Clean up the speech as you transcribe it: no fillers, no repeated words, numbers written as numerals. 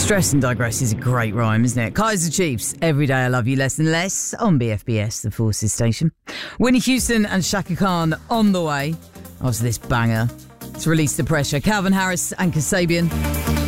Stress and digress is a great rhyme, isn't it? Kaiser Chiefs, Every Day I Love You Less and Less on BFBS, the Forces station. Whitney Houston and Shaka Khan on the way after this banger to release the pressure. Calvin Harris and Kasabian.